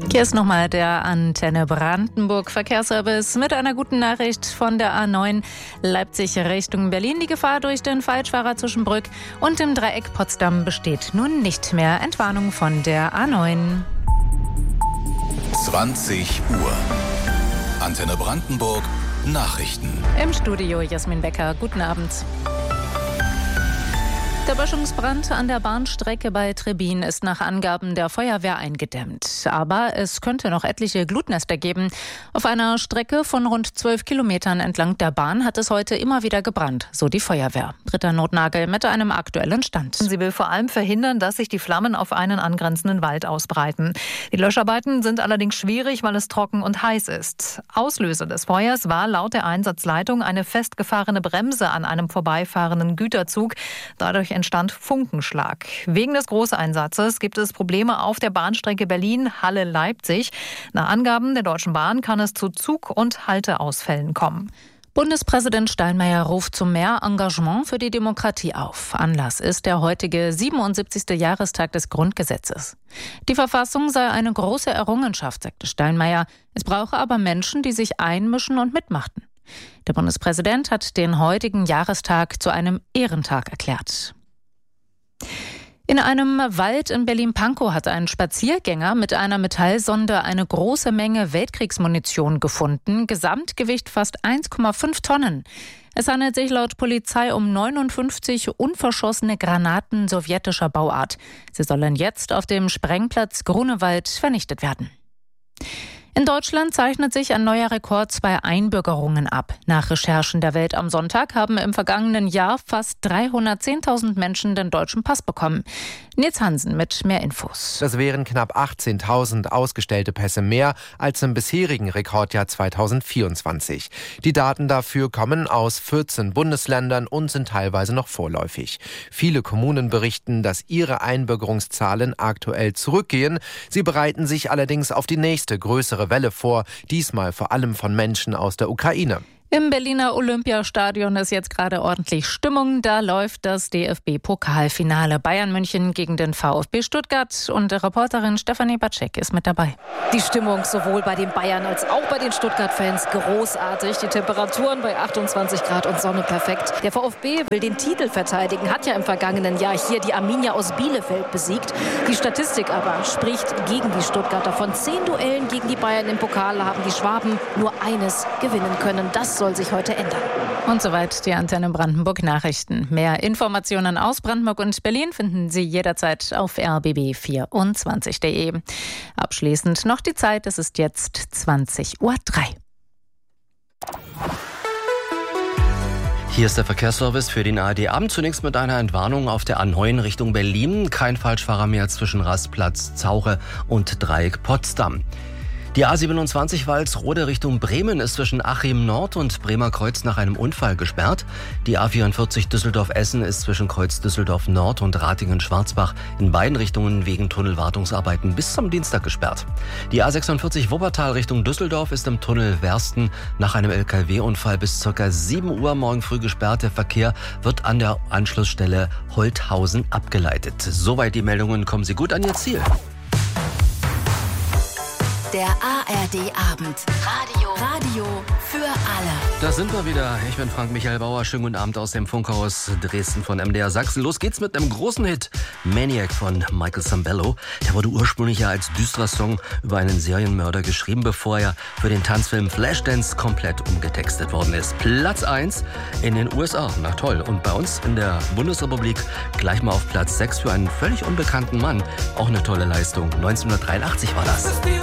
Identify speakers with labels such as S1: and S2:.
S1: Hier ist nochmal der Antenne Brandenburg Verkehrsservice mit einer guten Nachricht von der A9 Leipzig Richtung Berlin. Die Gefahr durch den Falschfahrer zwischen Brück und dem Dreieck Potsdam besteht nun nicht mehr. Entwarnung von der A9.
S2: 20 Uhr. Antenne Brandenburg Nachrichten.
S1: Im Studio Jasmin Becker. Guten Abend. Der Böschungsbrand an der Bahnstrecke bei Trebin ist nach Angaben der Feuerwehr eingedämmt. Aber es könnte noch etliche Glutnester geben. Auf einer Strecke von rund 12 Kilometern entlang der Bahn hat es heute immer wieder gebrannt, so die Feuerwehr. Britta Notnagel mit einem aktuellen Stand.
S3: Sie will vor allem verhindern, dass sich die Flammen auf einen angrenzenden Wald ausbreiten. Die Löscharbeiten sind allerdings schwierig, weil es trocken und heiß ist. Auslöser des Feuers war laut der Einsatzleitung eine festgefahrene Bremse an einem vorbeifahrenden Güterzug. Dadurch entstand Funkenschlag. Wegen des Großeinsatzes gibt es Probleme auf der Bahnstrecke Berlin-Halle-Leipzig. Nach Angaben der Deutschen Bahn kann es zu Zug- und Halteausfällen kommen.
S1: Bundespräsident Steinmeier ruft zu mehr Engagement für die Demokratie auf. Anlass ist der heutige 77. Jahrestag des Grundgesetzes. Die Verfassung sei eine große Errungenschaft, sagte Steinmeier. Es brauche aber Menschen, die sich einmischen und mitmachten. Der Bundespräsident hat den heutigen Jahrestag zu einem Ehrentag erklärt. In einem Wald in Berlin-Pankow hat ein Spaziergänger mit einer Metallsonde eine große Menge Weltkriegsmunition gefunden. Gesamtgewicht fast 1,5 Tonnen. Es handelt sich laut Polizei um 59 unverschossene Granaten sowjetischer Bauart. Sie sollen jetzt auf dem Sprengplatz Grunewald vernichtet werden. In Deutschland zeichnet sich ein neuer Rekord bei Einbürgerungen ab. Nach Recherchen der Welt am Sonntag haben im vergangenen Jahr fast 310.000 Menschen den deutschen Pass bekommen. Nils Hansen mit mehr Infos.
S4: Das wären knapp 18.000 ausgestellte Pässe mehr als im bisherigen Rekordjahr 2024. Die Daten dafür kommen aus 14 Bundesländern und sind teilweise noch vorläufig. Viele Kommunen berichten, dass ihre Einbürgerungszahlen aktuell zurückgehen. Sie bereiten sich allerdings auf die nächste größere Welle vor, diesmal vor allem von Menschen aus der Ukraine.
S1: Im Berliner Olympiastadion ist jetzt gerade ordentlich Stimmung. Da läuft das DFB-Pokalfinale. Bayern München gegen den VfB Stuttgart. Und Reporterin Stefanie Batschek ist mit dabei.
S5: Die Stimmung sowohl bei den Bayern als auch bei den Stuttgart-Fans großartig. Die Temperaturen bei 28 Grad und Sonne perfekt. Der VfB will den Titel verteidigen, hat ja im vergangenen Jahr hier die Arminia aus Bielefeld besiegt. Die Statistik aber spricht gegen die Stuttgarter. Von 10 Duellen gegen die Bayern im Pokal haben die Schwaben nur eines gewinnen können. Das soll sich heute ändern.
S1: Und soweit die Antenne Brandenburg Nachrichten. Mehr Informationen aus Brandenburg und Berlin finden Sie jederzeit auf rbb24.de. Abschließend noch die Zeit, es ist jetzt 20:03 Uhr.
S6: Hier ist der Verkehrsservice für den ARD-Abend. Zunächst mit einer Entwarnung auf der A9 Richtung Berlin. Kein Falschfahrer mehr zwischen Rastplatz Zauche und Dreieck Potsdam. Die A27 Walsrode Richtung Bremen ist zwischen Achim Nord und Bremer Kreuz nach einem Unfall gesperrt. Die A44 Düsseldorf-Essen ist zwischen Kreuz Düsseldorf Nord und Ratingen-Schwarzbach in beiden Richtungen wegen Tunnelwartungsarbeiten bis zum Dienstag gesperrt. Die A46 Wuppertal Richtung Düsseldorf ist im Tunnel Wersten nach einem LKW-Unfall bis ca. 7 Uhr morgen früh gesperrt. Der Verkehr wird an der Anschlussstelle Holthausen abgeleitet. Soweit die Meldungen. Kommen Sie gut an Ihr Ziel.
S7: Der ARD-Abend. Radio für alle.
S6: Da sind wir wieder. Ich bin Frank-Michael Bauer. Schönen guten Abend aus dem Funkhaus Dresden von MDR Sachsen. Los geht's mit einem großen Hit. Maniac von Michael Sambello. Der wurde ursprünglich ja als düsterer Song über einen Serienmörder geschrieben, bevor er für den Tanzfilm Flashdance komplett umgetextet worden ist. Platz 1 in den USA. Na toll. Und bei uns in der Bundesrepublik gleich mal auf Platz 6 für einen völlig unbekannten Mann. Auch eine tolle Leistung. 1983 war das.